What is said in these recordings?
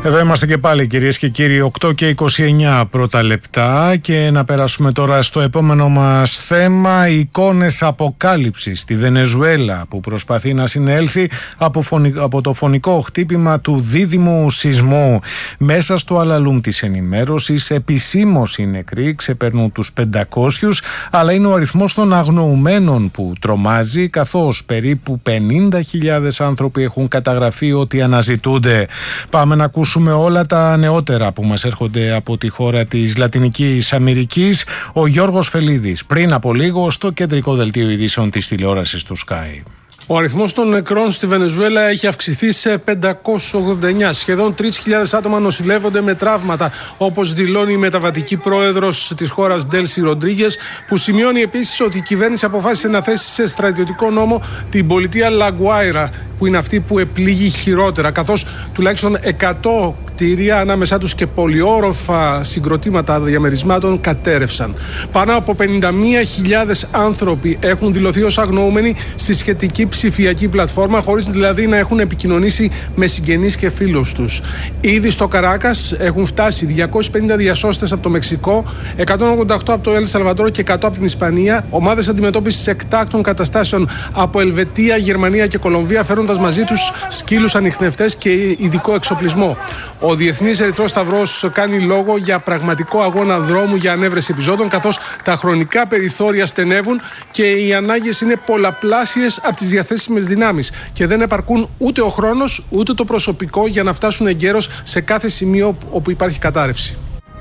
Εδώ είμαστε και πάλι, κυρίες και κύριοι, 8 και 29 πρώτα λεπτά, και να περάσουμε τώρα στο επόμενο μας θέμα. Εικόνες αποκάλυψης στη Βενεζουέλα που προσπαθεί να συνέλθει από το φωνικό χτύπημα του δίδυμου σεισμού. Μέσα στο αλαλούμ της ενημέρωσης, επισήμως οι νεκροί ξεπερνούν τους 500, αλλά είναι ο αριθμός των αγνοουμένων που τρομάζει, καθώς περίπου 50.000 άνθρωποι έχουν καταγραφεί ότι αναζητούνται. Πάμε να ακούσουμε όλα τα νεότερα που μας έρχονται από τη χώρα της Λατινικής Αμερικής. Ο Γιώργος Φελίδης πριν από λίγο στο κεντρικό δελτίο ειδήσεων της τηλεόρασης του Sky. Ο αριθμός των νεκρών στη Βενεζουέλα έχει αυξηθεί σε 589. Σχεδόν 3.000 άτομα νοσηλεύονται με τραύματα, όπως δηλώνει η μεταβατική πρόεδρος της χώρας Ντέλσι Ροντρίγκες, που σημειώνει επίσης ότι η κυβέρνηση αποφάσισε να θέσει σε στρατιωτικό νόμο την πολιτεία Λαγκουάιρα, που είναι αυτή που επλήγει χειρότερα, καθώς τουλάχιστον 100 κτίρια, ανάμεσά τους και πολυόροφα συγκροτήματα διαμερισμάτων, κατέρευσαν. Πάνω από 51.000 άνθρωποι έχουν δηλωθεί ως αγνοούμενοι στη σχετική ψηφιακή πλατφόρμα, χωρίς δηλαδή να έχουν επικοινωνήσει με συγγενείς και φίλους τους. Ήδη στο Καράκας έχουν φτάσει 250 διασώστες από το Μεξικό, 188 από το Ελ Σαλβαδόρ και 100 από την Ισπανία. Ομάδες αντιμετώπισης εκτάκτων καταστάσεων από Ελβετία, Γερμανία και Κολομβία, φέροντας μαζί τους σκύλους ανιχνευτές και ειδικό εξοπλισμό. Ο Διεθνής Ερυθρός Σταυρός κάνει λόγο για πραγματικό αγώνα δρόμου για ανέβρεση επιζώντων, καθώς τα χρονικά περιθώρια στενεύουν και οι ανάγκες είναι πολλαπλάσιες από τις διαθέσιμες δυνάμεις και δεν επαρκούν ούτε ο χρόνος ούτε το προσωπικό για να φτάσουν εγκαίρως σε κάθε σημείο όπου υπάρχει κατάρρευση.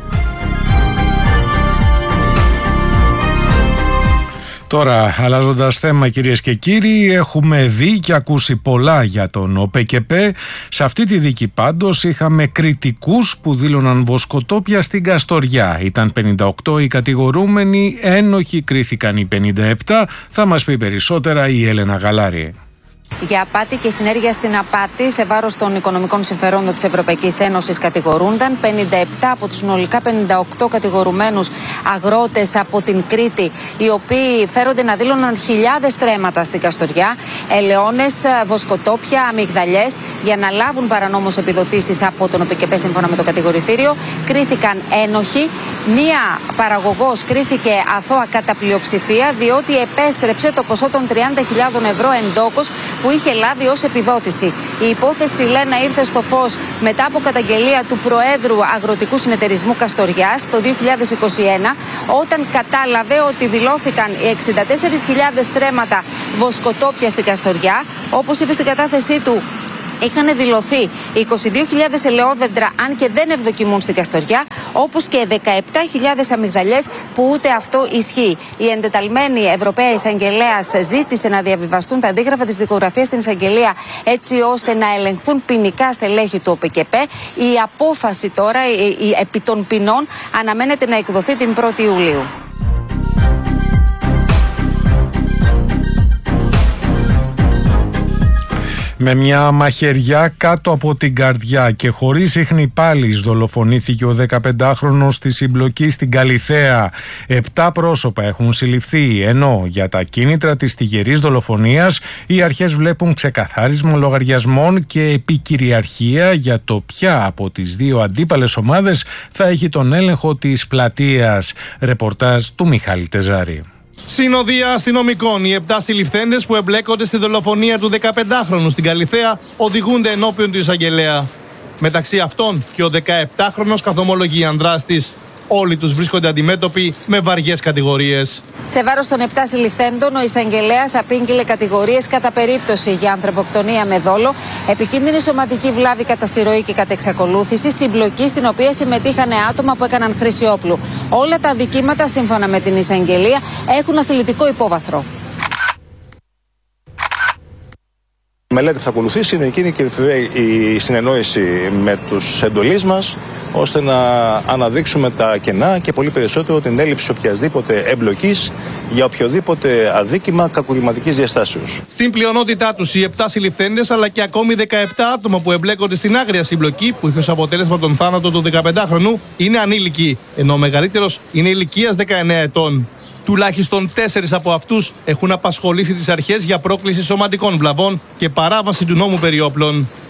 Τώρα, αλλάζοντας θέμα, κυρίες και κύριοι, έχουμε δει και ακούσει πολλά για τον ΟΠΕΚΕΠΕ. Σε αυτή τη δίκη πάντως είχαμε κριτικούς που δήλωναν βοσκοτόπια στην Καστοριά. Ήταν 58 οι κατηγορούμενοι, ένοχοι κρίθηκαν οι 57. Θα μας πει περισσότερα η Έλενα Γαλάρη. Για απάτη και συνέργεια στην απάτη σε βάρος των οικονομικών συμφερόντων της Ευρωπαϊκής Ένωσης κατηγορούνταν 57 από τους συνολικά 58 κατηγορουμένους αγρότες από την Κρήτη, οι οποίοι φέρονται να δήλωναν χιλιάδες στρέμματα στην Καστοριά, ελαιώνες, βοσκοτόπια, αμυγδαλιές, για να λάβουν παρανόμως επιδοτήσεις από τον ΟΠΕΚΕΠΕ. Σύμφωνα με το κατηγορητήριο, κρίθηκαν ένοχοι. Μία παραγωγός κρίθηκε αθώα κατά πλειοψηφία, διότι επέστρεψε το ποσό των 30.000 ευρώ εντόκως που είχε λάβει ως επιδότηση. Η υπόθεση, Λένα, ήρθε στο φως μετά από καταγγελία του Προέδρου Αγροτικού Συνεταιρισμού Καστοριάς το 2021, όταν κατάλαβε ότι δηλώθηκαν 64.000 στρέμματα βοσκοτόπια στην Καστοριά. Όπως είπε στην κατάθεσή του, είχαν δηλωθεί 22.000 ελαιόδεντρα, αν και δεν ευδοκιμούν στην Καστοριά, όπως και 17.000 αμυγδαλιές, που ούτε αυτό ισχύει. Η εντεταλμένη Ευρωπαία Εισαγγελέας ζήτησε να διαβιβαστούν τα αντίγραφα της δικογραφίας στην Εισαγγελία, έτσι ώστε να ελεγχθούν ποινικά στελέχη του ΟΠΕΚΕΠΕ. Η απόφαση τώρα, επί των ποινών, αναμένεται να εκδοθεί την 1η Ιουλίου. Με μια μαχαιριά κάτω από την καρδιά και χωρίς ίχνη πάλης δολοφονήθηκε ο 15χρονος στη συμπλοκή στην Καλιθέα. 7 πρόσωπα έχουν συλληφθεί, ενώ για τα κίνητρα της τυχερής δολοφονίας οι αρχές βλέπουν ξεκαθάρισμα λογαριασμών και επικυριαρχία για το ποια από τις δύο αντίπαλες ομάδες θα έχει τον έλεγχο της πλατείας. Ρεπορτάζ του Μιχάλη Τεζάρη. Συνοδεία αστυνομικών, οι 7 συλληφθέντες που εμπλέκονται στη δολοφονία του 15χρονου στην Καλιθέα οδηγούνται ενώπιον του εισαγγελέα. Μεταξύ αυτών και ο 17χρονος καθομολογεί ανδράστης. Όλοι τους βρίσκονται αντιμέτωποι με βαριές κατηγορίες. Σε βάρος των 7 συλληφθέντων, ο εισαγγελέας απήγγειλε κατηγορίες κατά περίπτωση για ανθρωποκτονία με δόλο, επικίνδυνη σωματική βλάβη κατά συρροή και κατά εξακολούθηση, συμπλοκή στην οποία συμμετείχαν άτομα που έκαναν χρήση όπλου. Όλα τα αδικήματα, σύμφωνα με την εισαγγελία, έχουν αθλητικό υπόβαθρο. Η μελέτη που θα ακολουθήσει είναι εκείνη και η συνεννόηση με τους εντολείς μας, ώστε να αναδείξουμε τα κενά και πολύ περισσότερο την έλλειψη οποιασδήποτε εμπλοκής για οποιοδήποτε αδίκημα κακουργηματικής διαστάσεως. Στην πλειονότητά τους οι 7 συλληφθέντες, αλλά και ακόμη 17 άτομα που εμπλέκονται στην άγρια συμπλοκή που είχε ως αποτέλεσμα τον θάνατο του 15χρονου είναι ανήλικοι, ενώ ο μεγαλύτερος είναι ηλικίας 19 ετών. Τουλάχιστον 4 από αυτούς έχουν απασχολήσει τις αρχές για πρόκληση σωματικών βλαβών και παράβαση του νόμου περί όπλων.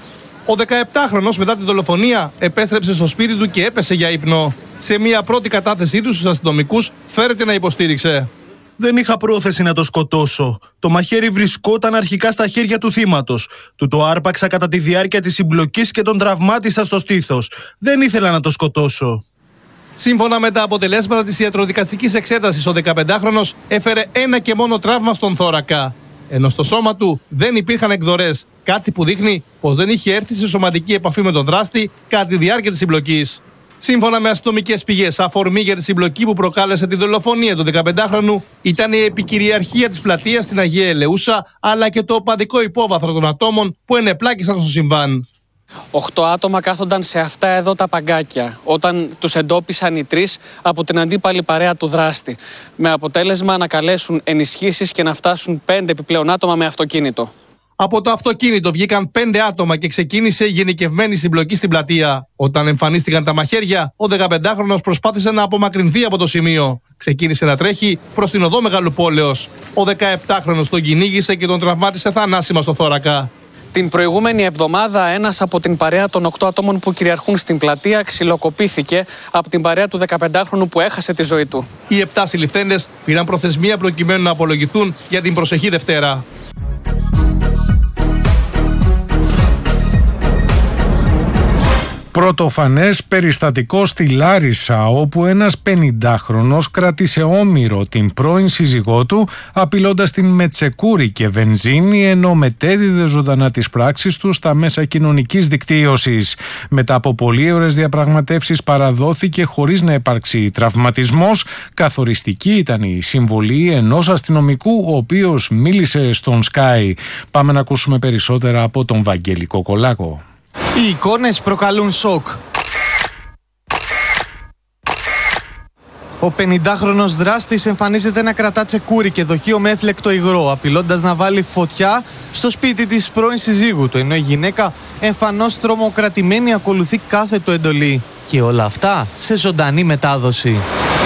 Ο 17χρονος μετά τη δολοφονία επέστρεψε στο σπίτι του και έπεσε για ύπνο. Σε μια πρώτη κατάθεσή του στους αστυνομικούς φέρεται να υποστήριξε. Δεν είχα πρόθεση να το σκοτώσω. Το μαχαίρι βρισκόταν αρχικά στα χέρια του θύματος. Του το άρπαξα κατά τη διάρκεια της συμπλοκής και τον τραυμάτισα στο στήθος. Δεν ήθελα να το σκοτώσω. Σύμφωνα με τα αποτελέσματα της ιατροδικαστικής εξέτασης, ο 15χρονος έφερε ένα και μόνο τραύμα στον θώρακα. Ενώ στο σώμα του δεν υπήρχαν εκδορές, κάτι που δείχνει πως δεν είχε έρθει σε σωματική επαφή με τον δράστη κατά τη διάρκεια της συμπλοκής. Σύμφωνα με αστυνομικές πηγές, αφορμή για τη συμπλοκή που προκάλεσε τη δολοφονία του 15χρονου ήταν η επικυριαρχία της πλατείας στην Αγία Ελεούσα, αλλά και το οπαδικό υπόβαθρο των ατόμων που ενεπλάκησαν στο συμβάν. 8 άτομα κάθονταν σε αυτά εδώ τα παγκάκια όταν τους εντόπισαν οι 3 από την αντίπαλη παρέα του δράστη, με αποτέλεσμα να καλέσουν ενισχύσεις και να φτάσουν 5 επιπλέον άτομα με αυτοκίνητο. Από το αυτοκίνητο βγήκαν 5 άτομα και ξεκίνησε η γενικευμένη συμπλοκή στην πλατεία. Όταν εμφανίστηκαν τα μαχαίρια, ο 15χρονος προσπάθησε να απομακρυνθεί από το σημείο. Ξεκίνησε να τρέχει προς την οδό Μεγαλοπόλεως. Ο 17χρονος τον κυνήγησε και τον τραυμάτισε θανάσιμα στο θώρακα. Την προηγούμενη εβδομάδα, ένας από την παρέα των 8 ατόμων που κυριαρχούν στην πλατεία ξυλοκοπήθηκε από την παρέα του 15χρονου που έχασε τη ζωή του. Οι 7 συλληφθέντες πήραν προθεσμία προκειμένου να απολογηθούν για την προσεχή Δευτέρα. Πρωτοφανές περιστατικό στη Λάρισα, όπου ένας 50χρονος κράτησε όμηρο την πρώην σύζυγό του, απειλώντας την με τσεκούρι και βενζίνη, ενώ μετέδιδε ζωντανά τις πράξεις του στα μέσα κοινωνικής δικτύωσης. Μετά από πολλές ώρες διαπραγματεύσεις παραδόθηκε χωρίς να υπάρξει τραυματισμός. Καθοριστική ήταν η συμβολή ενός αστυνομικού, ο οποίος μίλησε στον Sky. Πάμε να ακούσουμε περισσότερα από τον Βαγγέλη Κοκολάκο. Οι εικόνες προκαλούν σοκ. Ο 50χρονος δράστης εμφανίζεται να κρατά τσεκούρι και δοχείο με έφλεκτο υγρό, απειλώντας να βάλει φωτιά στο σπίτι της πρώην συζύγου του, ενώ η γυναίκα εμφανώς τρομοκρατημένη ακολουθεί κάθε του εντολή. Και όλα αυτά σε ζωντανή μετάδοση.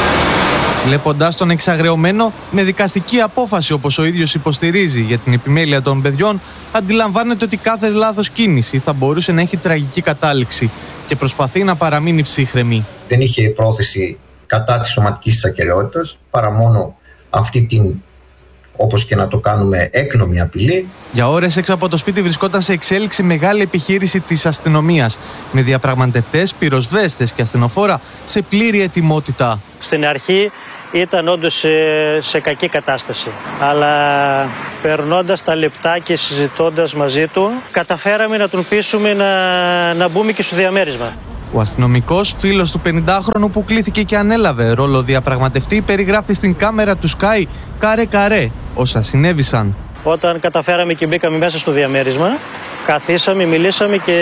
Βλέποντας τον εξαγρεωμένο με δικαστική απόφαση, όπως ο ίδιος υποστηρίζει, για την επιμέλεια των παιδιών, αντιλαμβάνεται ότι κάθε λάθος κίνηση θα μπορούσε να έχει τραγική κατάληξη και προσπαθεί να παραμείνει ψύχρεμη. Δεν είχε πρόθεση κατά της σωματικής της ακεραιότητας, παρά μόνο αυτή την, όπως και να το κάνουμε, έκνομη απειλή. Για ώρες έξω από το σπίτι βρισκόταν σε εξέλιξη μεγάλη επιχείρηση της αστυνομίας, με διαπραγματευτές, πυροσβέστες και ασθενοφόρα σε πλήρη ετοιμότητα. Στην αρχή ήταν όντως σε κακή κατάσταση, αλλά περνώντας τα λεπτά και συζητώντας μαζί του, καταφέραμε να τον πείσουμε να μπούμε και στο διαμέρισμα. Ο αστυνομικός φίλος του 50χρονου, που κλήθηκε και ανέλαβε ρόλο διαπραγματευτή, περιγράφει στην κάμερα του Sky καρέ-καρέ όσα συνέβησαν. Όταν καταφέραμε και μπήκαμε μέσα στο διαμέρισμα, καθίσαμε, μιλήσαμε και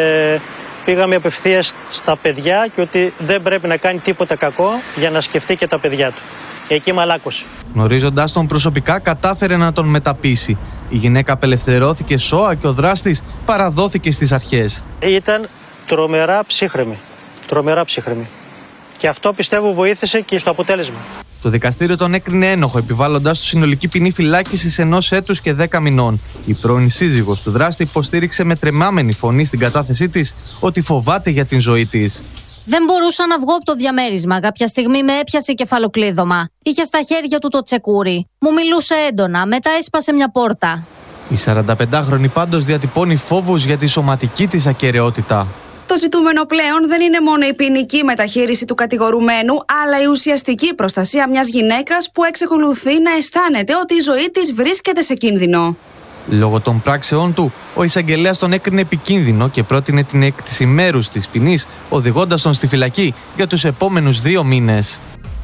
πήγαμε απευθείας στα παιδιά και ότι δεν πρέπει να κάνει τίποτα κακό για να σκεφτεί και τα παιδιά του. Εκεί μαλάκωσε. Γνωρίζοντας τον προσωπικά, κατάφερε να τον μεταπείσει. Η γυναίκα απελευθερώθηκε σώα και ο δράστης παραδόθηκε στις αρχές. Ήταν τρομερά ψύχρεμη. Τρομερά ψύχρεμη. Και αυτό πιστεύω βοήθησε και στο αποτέλεσμα. Το δικαστήριο τον έκρινε ένοχο, επιβάλλοντας του συνολική ποινή φυλάκισης 1 έτους και 10 μηνών. Η πρώην σύζυγος του δράστη υποστήριξε με τρεμάμενη φωνή στην κατάθεσή της ότι φοβάται για την ζωή της. Δεν μπορούσα να βγω από το διαμέρισμα. Κάποια στιγμή με έπιασε κεφαλοκλείδωμα. Είχε στα χέρια του το τσεκούρι. Μου μιλούσε έντονα. Μετά έσπασε μια πόρτα. Η 45χρονη πάντως διατυπώνει φόβους για τη σωματική της ακεραιότητα. Το ζητούμενο πλέον δεν είναι μόνο η ποινική μεταχείριση του κατηγορουμένου, αλλά η ουσιαστική προστασία μιας γυναίκας που εξακολουθεί να αισθάνεται ότι η ζωή της βρίσκεται σε κίνδυνο. Λόγω των πράξεών του, ο εισαγγελέας τον έκρινε επικίνδυνο και πρότεινε την έκτηση μέρους της ποινής, οδηγώντας τον στη φυλακή για τους επόμενους 2 μήνες.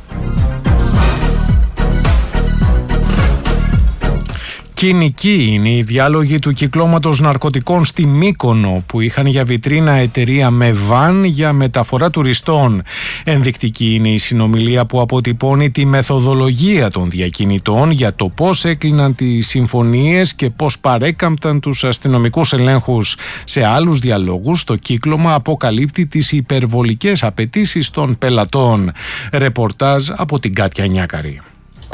Κοινική είναι οι διάλογοι του κυκλώματος ναρκωτικών στη Μύκονο, που είχαν για βιτρίνα εταιρεία με βαν για μεταφορά τουριστών. Ενδεικτική είναι η συνομιλία που αποτυπώνει τη μεθοδολογία των διακινητών για το πώς έκλειναν τις συμφωνίες και πώς παρέκαμπταν τους αστυνομικούς ελέγχους. Σε άλλους διαλόγους το κύκλωμα αποκαλύπτει τις υπερβολικές απαιτήσεις των πελατών. Ρεπορτάζ από την Κάτια Νιάκαρη.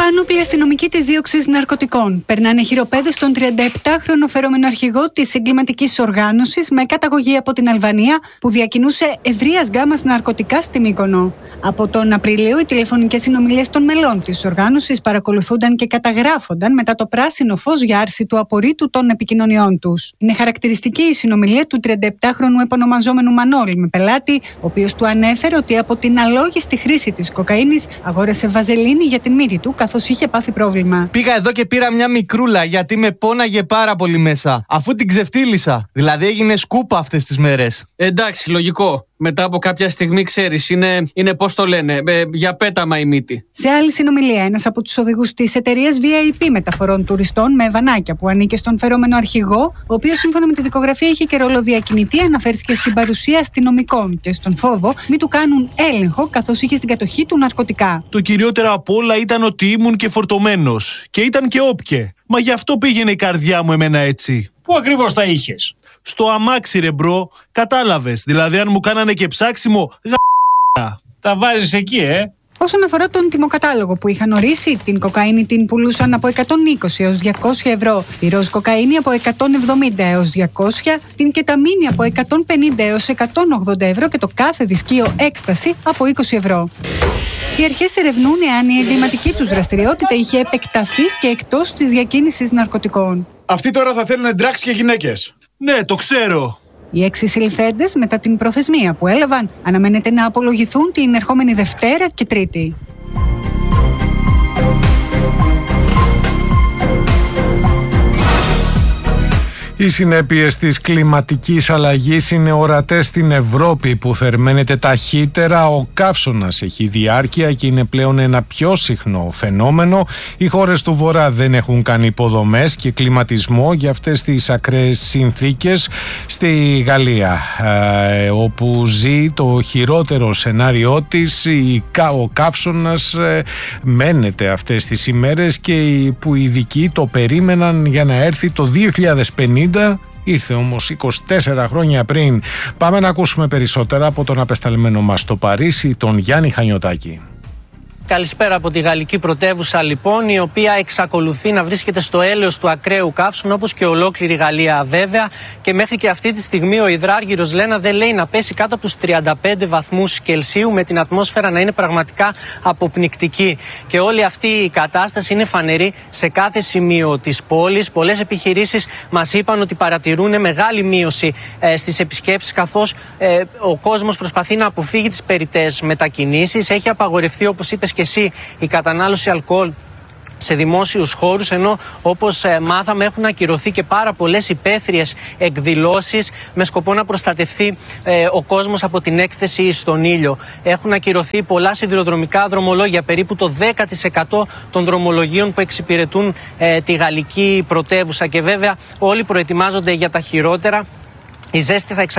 Πάνωπλοι αστυνομικοί της δίωξης ναρκωτικών περνάνε χειροπέδες στον 37χρονο φερόμενο αρχηγό της εγκληματικής οργάνωσης με καταγωγή από την Αλβανία που διακινούσε ευρείας γκάμας ναρκωτικά στη Μύκονο. Από τον Απρίλιο, οι τηλεφωνικές συνομιλίες των μελών της οργάνωσης παρακολουθούνταν και καταγράφονταν μετά το πράσινο φως για άρση του απορρίτου των επικοινωνιών τους. Είναι χαρακτηριστική η συνομιλία του 37χρονου επωνομαζόμενου Μανώλη με πελάτη, ο οποίος του ανέφερε ότι από την αλόγιστη χρήση της κοκαίνης αγόρασε βαζελίνη για την μύτη του, καθώς είχε πάθει πρόβλημα. Πήγα εδώ και πήρα μια μικρούλα γιατί με πόναγε πάρα πολύ μέσα. Αφού την ξεφτύλισα. Δηλαδή έγινε σκούπα αυτές τις μέρες. Εντάξει, λογικό. Μετά από κάποια στιγμή, ξέρεις, είναι πώς το λένε, για πέταμα η μύτη. Σε άλλη συνομιλία, ένας από τους οδηγούς της εταιρείας VIP μεταφορών τουριστών με βανάκια που ανήκε στον φερόμενο αρχηγό, ο οποίος σύμφωνα με τη δικογραφία είχε και ρόλο διακινητή, αναφέρθηκε στην παρουσία αστυνομικών και στον φόβο μη του κάνουν έλεγχο καθώς είχε στην κατοχή του ναρκωτικά. Το κυριότερο απ' όλα ήταν ότι ήμουν και φορτωμένος. Και ήταν και όπκε. Μα γι' αυτό πήγαινε η καρδιά μου εμένα έτσι. Πού ακριβώς τα είχες? Στο αμάξι ρε μπρο, κατάλαβες. Δηλαδή αν μου κάνανε και ψάξιμο, τα βάζεις εκεί, Όσον αφορά τον τιμοκατάλογο που είχαν ορίσει, την κοκαίνη την πουλούσαν από 120 έως 200 ευρώ, τη ροζ κοκαίνη από 170 έως 200, την κεταμίνη από 150 έως 180 ευρώ και το κάθε δισκείο έκσταση από 20 ευρώ. Οι αρχές ερευνούν εάν η εγκληματική τους δραστηριότητα είχε επεκταθεί και εκτός της διακίνησης ναρκωτικών. Αυτοί τώρα θα θέλουν ντράξ και γυναίκες. Ναι, το ξέρω. Οι 6 συλληφθέντες μετά την προθεσμία που έλαβαν αναμένεται να απολογηθούν την ερχόμενη Δευτέρα και Τρίτη. Οι συνέπειες της κλιματικής αλλαγής είναι ορατές στην Ευρώπη που θερμαίνεται ταχύτερα. Ο καύσωνας έχει διάρκεια και είναι πλέον ένα πιο συχνό φαινόμενο. Οι χώρες του Βορρά δεν έχουν κάνει υποδομές και κλιματισμό για αυτές τις ακραίες συνθήκες. Στη Γαλλία, όπου ζει το χειρότερο σενάριό της, ο καύσωνας μένεται αυτές τις ημέρες και που οι ειδικοί το περίμεναν για να έρθει το 2050. Ήρθε όμως 24 χρόνια πριν. Πάμε να ακούσουμε περισσότερα από τον απεσταλμένο μας στο Παρίσι, τον Γιάννη Χανιωτάκη. Καλησπέρα από τη γαλλική πρωτεύουσα λοιπόν, η οποία εξακολουθεί να βρίσκεται στο έλεος του ακραίου καύσωνα, όπως και ολόκληρη Γαλλία βέβαια, και μέχρι και αυτή τη στιγμή ο υδράργυρος Λένα δεν λέει να πέσει κάτω από τους 35 βαθμούς Κελσίου, με την ατμόσφαιρα να είναι πραγματικά αποπνικτική. Και όλη αυτή η κατάσταση είναι φανερή σε κάθε σημείο της πόλης. Πολλές επιχειρήσεις μας είπαν ότι παρατηρούν μεγάλη μείωση στις επισκέψεις, καθώς ο κόσμος προσπαθεί να αποφύγει τις περιττές μετακινήσεις. Έχει απαγορευτεί, όπως είπες και εσύ, η κατανάλωση αλκοόλ σε δημόσιους χώρους, ενώ όπως μάθαμε έχουν ακυρωθεί και πάρα πολλές υπαίθριες εκδηλώσεις με σκοπό να προστατευτεί ο κόσμος από την έκθεση στον ήλιο. Έχουν ακυρωθεί πολλά σιδηροδρομικά δρομολόγια, περίπου το 10% των δρομολογίων που εξυπηρετούν τη γαλλική πρωτεύουσα, και βέβαια όλοι προετοιμάζονται για τα χειρότερα. Η ζέστη θα